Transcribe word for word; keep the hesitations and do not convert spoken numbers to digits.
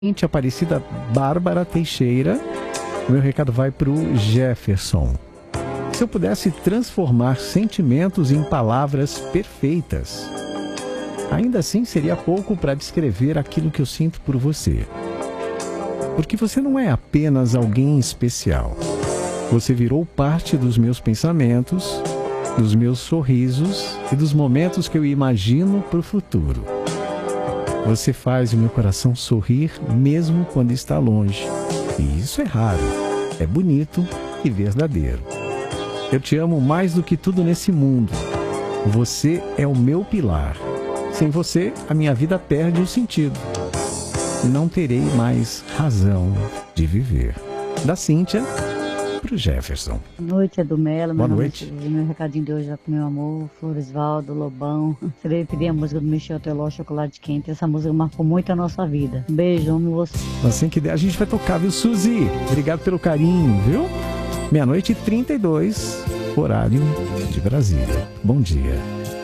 Gente, Aparecida Bárbara Teixeira, o meu recado vai para o Jefferson. Se eu pudesse transformar sentimentos em palavras perfeitas, ainda assim seria pouco para descrever aquilo que eu sinto por você. Porque você não é apenas alguém especial. Você virou parte dos meus pensamentos, dos meus sorrisos e dos momentos que eu imagino para o futuro. Você faz o meu coração sorrir mesmo quando está longe. E isso é raro, é bonito e verdadeiro. Eu te amo mais do que tudo nesse mundo. Você é o meu pilar. Sem você, a minha vida perde o sentido. Não terei mais razão de viver. Da Cíntia para o Jefferson. Boa noite, é do Melo. Boa noite. É meu recadinho de hoje é pro meu amor, Floresvaldo, Lobão. Você pedir a música do Michel Teló, Chocolate Quente. Essa música marcou muito a nossa vida. Um beijo, amo você. Assim que der, a gente vai tocar, viu, Suzy? Obrigado pelo carinho, viu? Meia-noite e trinta e dois, horário de Brasília. Bom dia.